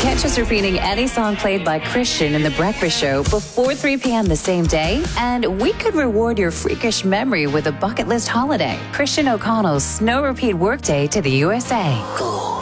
Catch us repeating any song played by Christian in The Breakfast Show before 3 p.m. the same day, and we could reward your freakish memory with a bucket list holiday. Christian O'Connell's Snow Repeat Workday to the USA. Cool.